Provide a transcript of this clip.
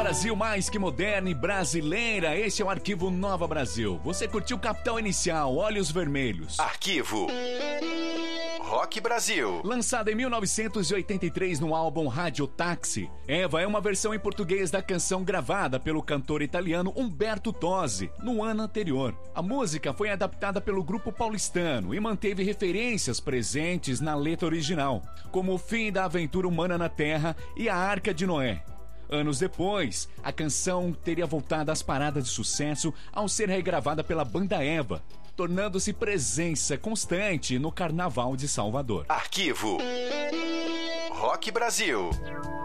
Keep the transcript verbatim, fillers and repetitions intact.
Brasil mais que moderna e brasileira. Esse é o Arquivo Nova Brasil. Você curtiu Capital Inicial, Olhos Vermelhos. Arquivo Rock Brasil. Lançada em mil novecentos e oitenta e três no álbum Rádio Táxi, Eva é uma versão em português da canção gravada pelo cantor italiano Umberto Tozzi no ano anterior. A música foi adaptada pelo grupo paulistano e manteve referências presentes na letra original, como o fim da aventura humana na Terra e a Arca de Noé. Anos depois, a canção teria voltado às paradas de sucesso ao ser regravada pela banda Eva, tornando-se presença constante no Carnaval de Salvador. Arquivo Rock Brasil.